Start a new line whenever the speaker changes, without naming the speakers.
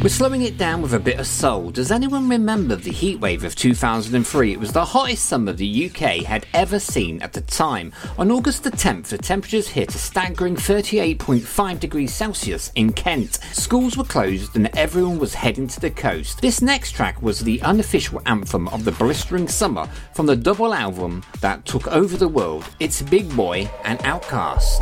We're slowing it down with a bit of soul. Does anyone remember the heatwave of 2003? It was the hottest summer the UK had ever seen at the time. On August the 10th, the temperatures hit a staggering 38.5 degrees Celsius in Kent. Schools were closed and everyone was heading to the coast. This next track was the unofficial anthem of the blistering summer from the double album that took over the world. It's Big Boy and Outkast.